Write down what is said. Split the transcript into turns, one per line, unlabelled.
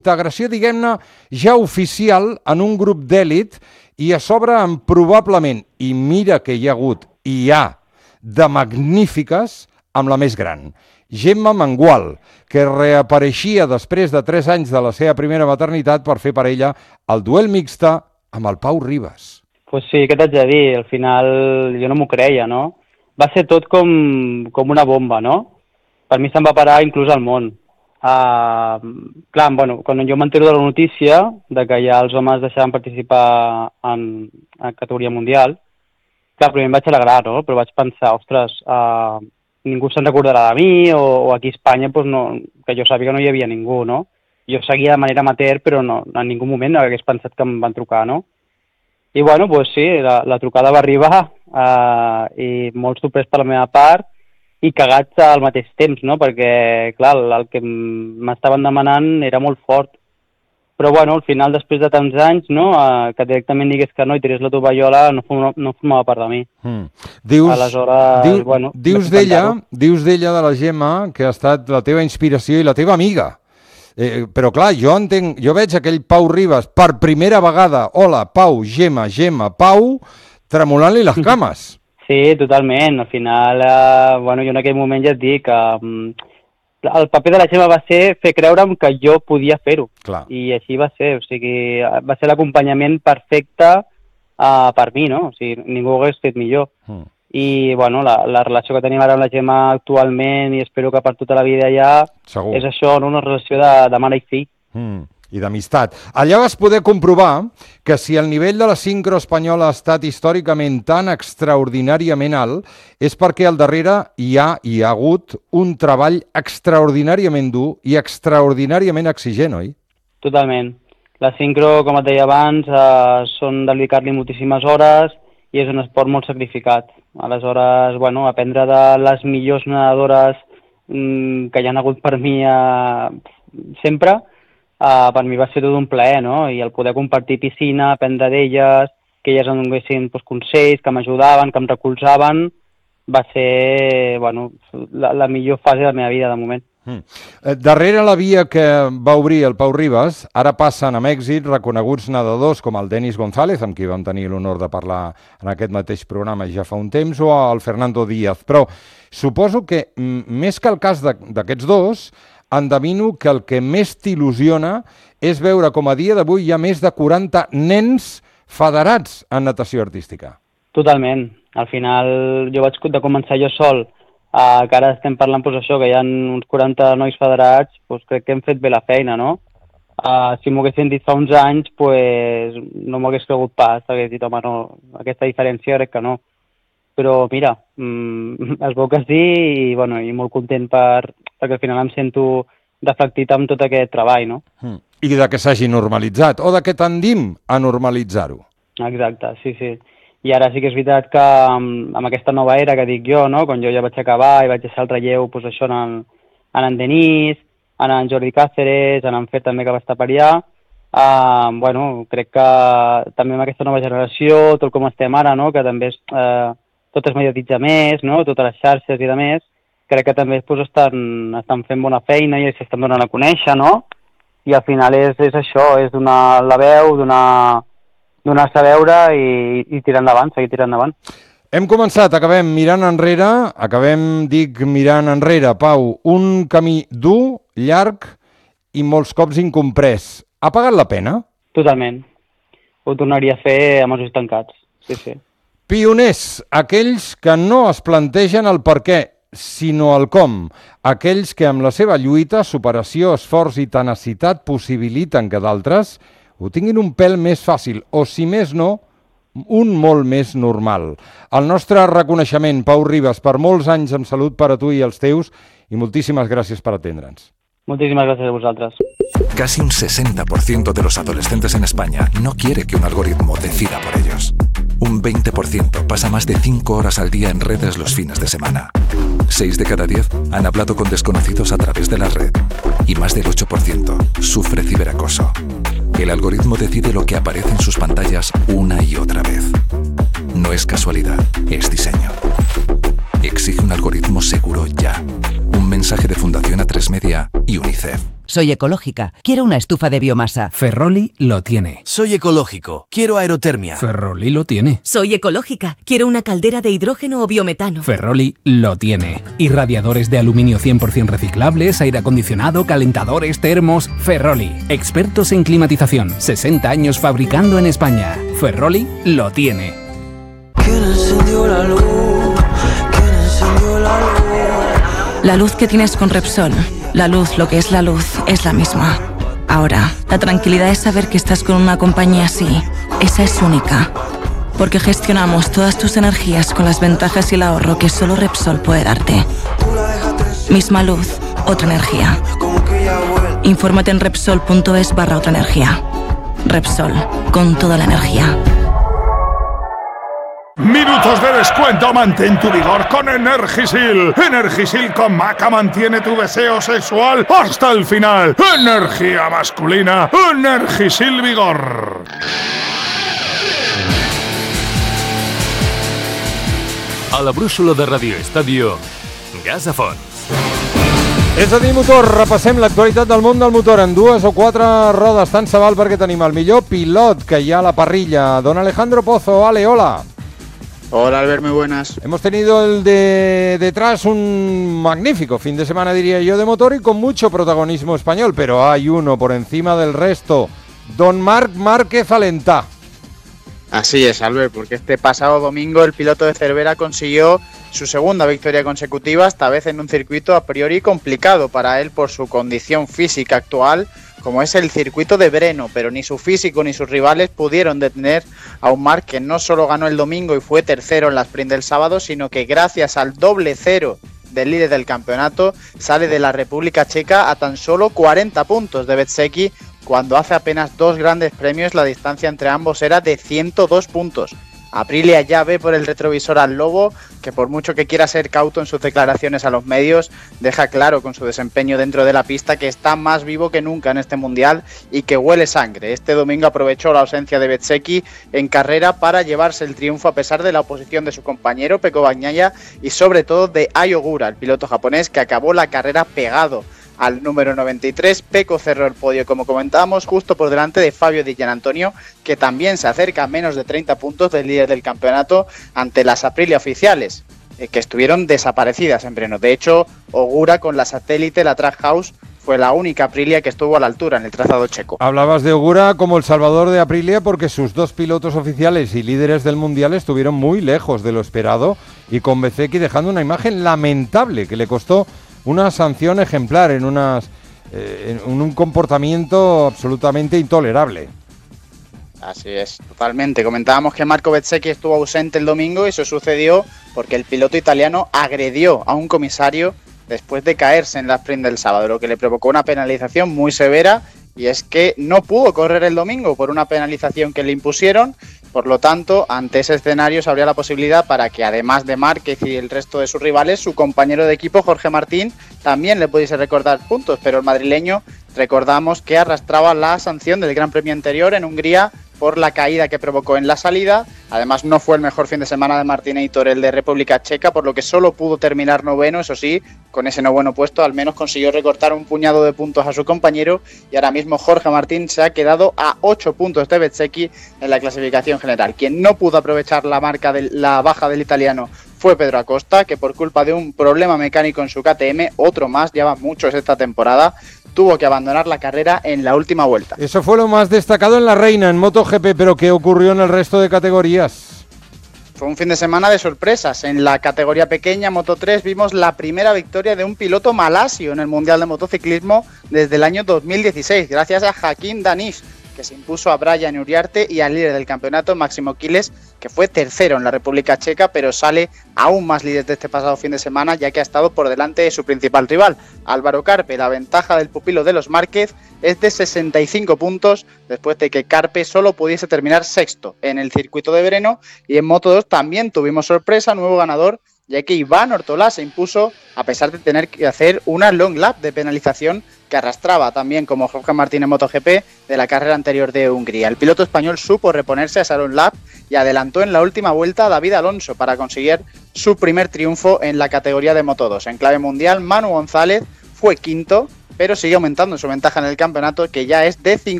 integració, diguem-ne, ja oficial en un grup d'èlit i a sobre amb probablement, i mira que hi ha hagut i hi ha, de magnífiques amb la més gran. Gemma Mengual, que reapareixia després de 3 anys de la seva primera maternitat per fer per ella el duel mixte amb el Pau Ribas.
Pues sí, què t'haig de dir? Al final jo no m'ho creia, no? Va ser tot com una bomba, no? Per mi se'n va parar inclús al món. Clar, bueno, quan jo m'entero de la notícia de que ja els homes deixaven participar en categoria mundial, clar, primer em vaig alegrar, no? Però vaig pensar, ostres, ningú se'n recordarà de mi o aquí a Espanya, pues no, que jo sàpiga no hi havia ningú, no? Jo seguia de manera amateur, però no, en ningú moment no hagués pensat que em van trucar, no? I bueno, pues sí, la trucada va arribar i molt sorprès per la meva part i cagats al mateix temps, no? Perquè, clar, el que m'estaven demanant era molt fort. Però bueno, al final, després de tants anys, no? Que directament digués que no i tirés la tovallola, no formava part de mi.
Aleshores, bueno... Dius d'ella, de la Gemma, que ha estat la teva inspiració i la teva amiga. Però clar, jo veig aquell Pau Ribas per primera vegada, hola, Pau, Gemma, Pau, tremolant-li les cames.
Sí, totalment. Al final, bueno, jo en aquell moment ja et dic que el paper de la Gemma va ser fer creure'm que jo podia fer-ho.
Clar.
I així va ser, o sigui, va ser l'acompanyament perfecte per mi, no? O sigui, ningú ho hagués fet millor. I, bueno, la relació que tenim ara amb la Gemma actualment i espero que per tota la vida ja
segur.
És això, no? Una relació de mare i fill.
I d'amistat. Allà vas poder comprovar que si el nivell de la sincro espanyola ha estat històricament tan extraordinàriament alt és perquè al darrere hi ha hagut un treball extraordinàriament dur i extraordinàriament exigent, oi?
Totalment. La sincro, com et deia abans, són dedicar-li moltíssimes hores i és un esport molt sacrificat. Aleshores, bueno, aprendre de les millors nedadores que hi ha hagut per mi sempre, per mi va ser tot un plaer, no? I el poder compartir piscina, aprendre d'elles, que elles em donessin consells, que m'ajudaven, que em recolzaven, va ser, bueno, la millor fase de la meva vida, de moment.
Darrere la via que va obrir el Pau Ribas, ara passen amb èxit reconeguts nedadors com el Denis González, amb qui vam tenir l'honor de parlar en aquest mateix programa ja fa un temps, o el Fernando Díaz. Però suposo que, més que el cas d'aquests dos, endevino que el que més t'il·lusiona és veure com a dia d'avui hi ha més de 40 nens federats en natació artística.
Totalment. Al final jo vaig de començar jo sol, que ara estem parlant doncs, això, que hi ha uns 40 nois federats, doncs, crec que hem fet bé la feina, no? Si m'ho haguessin dit fa uns anys, doncs, no m'ho hagués cregut pas, hagués dit, home, no, aquesta diferència crec que no. Però mira, es veu que sí i, bueno, i molt content perquè al final em sento reflectit amb tot aquest treball, no?
I de que s'hagi normalitzat, o de que tendim a normalitzar-ho.
Exacte, sí, sí. I ara sí que és veritat que amb aquesta nova era que dic jo, no? Quan jo ja vaig acabar i vaig deixar el relleu, doncs això en en Denis, en Jordi Cáceres, en Fer també que va estar per allà, bueno, crec que també amb aquesta nova generació, tot com estem ara, no? Que també tot es mediatitza més, no? Totes les xarxes i de més, crec que també doncs, estan fent bona feina i s'estan donant a conèixer, no? I al final és això, és donar la veu, donar-se a veure i tirar endavant, seguir tirant endavant.
Hem començat, acabem mirant enrere, Pau, un camí dur, llarg i molts cops incomprès. Ha pagat la pena?
Totalment. Ho tornaria a fer amb els ulls tancats, sí, sí.
Pioners, aquells que no es plantegen el per què, sinó el com. Aquells que amb la seva lluita, superació, esforç i tenacitat possibiliten que d'altres ho tinguin un pèl més fàcil, o si més no, un molt més normal. El nostre reconeixement, Pau Ribas, per molts anys amb salut per a tu i els teus, i moltíssimes gràcies per atendre'ns.
Muchísimas gracias a vosotros.
Casi un 60% de los adolescentes en España no quiere que un algoritmo decida por ellos. Un 20% pasa más de 5 horas al día en redes los fines de semana. 6 de cada 10 han hablado con desconocidos a través de la red. Y más del 8% sufre ciberacoso. El algoritmo decide lo que aparece en sus pantallas una y otra vez. No es casualidad, es diseño. Exige un algoritmo seguro ya. Un mensaje de Fundación A3 Media y UNICEF.
Soy ecológica. Quiero una estufa de biomasa.
Ferroli lo tiene.
Soy ecológico. Quiero aerotermia.
Ferroli lo tiene.
Soy ecológica. Quiero una caldera de hidrógeno o biometano.
Ferroli lo tiene. Y radiadores de aluminio 100% reciclables, aire acondicionado, calentadores, termos. Ferroli. Expertos en climatización. 60 años fabricando en España. Ferroli lo tiene.
¿Quién encendió la luz? ¿Quién encendió la luz?
La luz que tienes con Repsol, la luz, lo que es la luz, es la misma. Ahora, la tranquilidad es saber que estás con una compañía así. Esa es única. Porque gestionamos todas tus energías con las ventajas y el ahorro que solo Repsol puede darte. Misma luz, otra energía. Infórmate en Repsol.es/otra energía. Repsol, con toda la energía.
Minutos de descuento, mantén tu vigor con Energisil. Energisil con maca mantiene tu deseo sexual hasta el final. Energía masculina, Energisil Vigor.
A la brúixola de Radio Estadio, Gas a Fons.
És a dir, motor, repassem l'actualitat del món del motor en 2 o 4 rodes. Tant se val perquè tenim el millor pilot que hi ha a la parrilla. Don Alejandro Pozo, Ale, hola.
Hola Albert, muy buenas.
Hemos tenido detrás un magnífico fin de semana, diría yo, de motor y con mucho protagonismo español, pero hay uno por encima del resto, Don Marc Márquez Alentá.
Así es, Albert, porque este pasado domingo el piloto de Cervera consiguió su segunda victoria consecutiva, esta vez en un circuito a priori complicado para él por su condición física actual, como es el circuito de Breno, pero ni su físico ni sus rivales pudieron detener a un Marc que no solo ganó el domingo y fue tercero en la sprint del sábado, sino que gracias al doble cero del líder del campeonato sale de la República Checa a tan solo 40 puntos de Bezzecchi, cuando hace apenas 2 grandes premios la distancia entre ambos era de 102 puntos. Aprilia ya ve por el retrovisor al Lobo, que por mucho que quiera ser cauto en sus declaraciones a los medios, deja claro con su desempeño dentro de la pista que está más vivo que nunca en este mundial y que huele sangre. Este domingo aprovechó la ausencia de Bezzecchi en carrera para llevarse el triunfo a pesar de la oposición de su compañero Pecco Bagnaia y sobre todo de Ai Ogura, el piloto japonés que acabó la carrera pegado al número 93. Pecco cerró el podio, como comentábamos, justo por delante de Fabio Di Giannantonio, que también se acerca a menos de 30 puntos del líder del campeonato ante las Aprilia oficiales, que estuvieron desaparecidas en Breno. De hecho, Ogura con la satélite, la Trackhouse, fue la única Aprilia que estuvo a la altura en el trazado checo.
Hablabas de Ogura como el salvador de Aprilia porque sus 2 pilotos oficiales y líderes del mundial estuvieron muy lejos de lo esperado y con Bezzecchi dejando una imagen lamentable que le costó una sanción ejemplar en un comportamiento absolutamente intolerable.
Así es, totalmente. Comentábamos que Marco Bezzecchi estuvo ausente el domingo y eso sucedió porque el piloto italiano agredió a un comisario después de caerse en la sprint del sábado, lo que le provocó una penalización muy severa, y es que no pudo correr el domingo por una penalización que le impusieron. Por lo tanto, ante ese escenario se abría la posibilidad para que, además de Márquez y el resto de sus rivales, su compañero de equipo, Jorge Martín, también le pudiese recortar puntos, pero el madrileño, recordamos que arrastraba la sanción del Gran Premio anterior en Hungría por la caída que provocó en la salida. Además, no fue el mejor fin de semana de Martinator el de República Checa, por lo que solo pudo terminar noveno. Eso sí, con ese noveno puesto al menos consiguió recortar un puñado de puntos a su compañero, y ahora mismo Jorge Martín se ha quedado a 8 puntos de Bezzecchi en la clasificación general. Quien no pudo aprovechar la marca de la baja del italiano fue Pedro Acosta, que por culpa de un problema mecánico en su KTM, otro más, lleva muchos esta temporada, tuvo que abandonar la carrera en la última vuelta.
Eso fue lo más destacado en la Reina, en MotoGP, pero ¿qué ocurrió en el resto de categorías?
Fue un fin de semana de sorpresas. En la categoría pequeña, Moto3, vimos la primera victoria de un piloto malasio en el Mundial de Motociclismo desde el año 2016, gracias a Hakim Danish, que se impuso a Brian Uriarte y al líder del campeonato, Máximo Quiles, que fue tercero en la República Checa, pero sale aún más líder de este pasado fin de semana, ya que ha estado por delante de su principal rival, Álvaro Carpe. La ventaja del pupilo de los Márquez es de 65 puntos, después de que Carpe solo pudiese terminar sexto en el circuito de Breno. Y en Moto2 también tuvimos sorpresa, nuevo ganador, ya que Iván Ortolá se impuso a pesar de tener que hacer una long lap de penalización que arrastraba también, como Jorge Martín en MotoGP, de la carrera anterior de Hungría. El piloto español supo reponerse a esa long lap y adelantó en la última vuelta a David Alonso para conseguir su primer triunfo en la categoría de Moto2. En clave mundial, Manu González fue quinto, pero sigue aumentando su ventaja en el campeonato, que ya es de